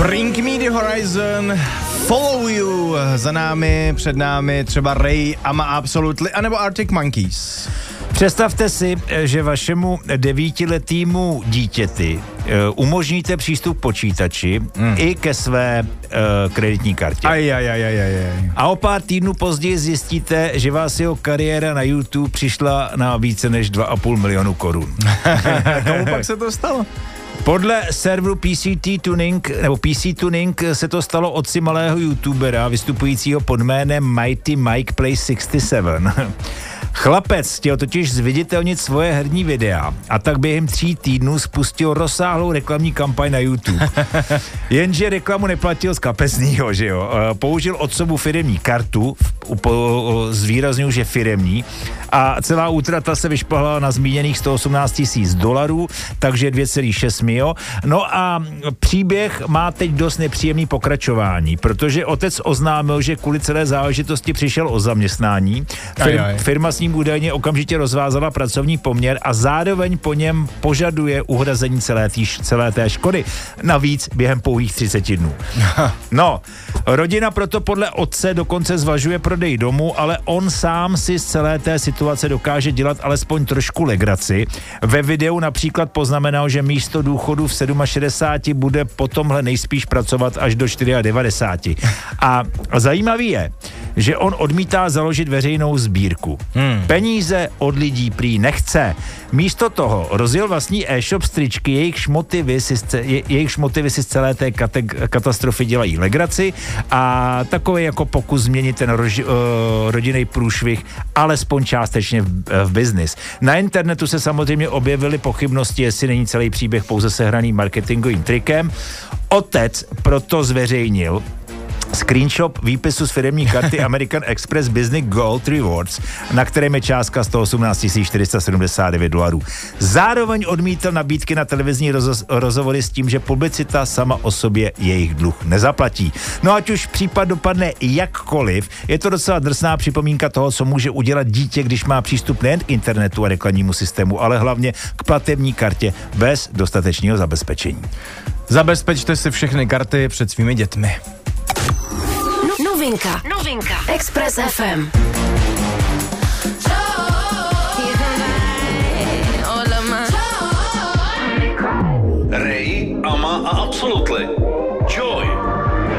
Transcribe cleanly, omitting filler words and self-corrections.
Bring me the horizon, follow you, za námi, před námi třeba Ray, Ama Absolutely, anebo Arctic Monkeys. Představte si, že vašemu 9letýmu dítěti umožníte přístup k počítači i ke své kreditní kartě. A o pár týdnů později zjistíte, že vás jeho kariéra na YouTube přišla na více než 2,5 milionu korun. Komu pak se to stalo? Podle serveru PC Tuning se to stalo otci malého youtubera vystupujícího pod jménem Mighty Mike Play 67. Chlapec chtěl totiž zviditelnit svoje herní videa a tak během 3 týdnů spustil rozsáhlou reklamní kampaň na YouTube. Jenže reklamu neplatil z kapesního, že jo. Použil otcovu firemní kartu, zvýrazňuji, že firemní, a celá útrata se vyšplhala na zmíněných $118,000, takže 2,6 mio. No a příběh má teď dost nepříjemný pokračování, protože otec oznámil, že kvůli celé záležitosti přišel o zaměstnání. Firma s ním údajně okamžitě rozvázala pracovní poměr a zároveň po něm požaduje uhrazení celé té škody. Navíc během pouhých 30 dnů. No, rodina proto podle otce dokonce zvažuje prodej domu, ale on sám si z celé té situace dokáže dělat alespoň trošku legraci. Ve videu například poznamenal, že místo důchodu v 67 bude po tomhle nejspíš pracovat až do 94. A zajímavý je, že on odmítá založit veřejnou sbírku. Peníze od lidí prý nechce. Místo toho rozjel vlastní e-shop stričky, jejichž motivy si z celé té katastrofy dělají legraci a takový jako pokus změnit ten rodinný průšvih alespoň částečně v biznis. Na internetu se samozřejmě objevily pochybnosti, jestli není celý příběh pouze sehraný marketingovým trikem. Otec proto zveřejnil screenshot výpisu z firemní karty American Express Business Gold Rewards, na kterém je částka $118,479. Zároveň odmítl nabídky na televizní rozhovory s tím, že publicita sama o sobě jejich dluh nezaplatí. No ať už případ dopadne jakkoliv, je to docela drsná připomínka toho, co může udělat dítě, když má přístup nejen k internetu a reklamnímu systému, ale hlavně k platební kartě bez dostatečného zabezpečení. Zabezpečte si všechny karty před svými dětmi. Novinka. Express FM.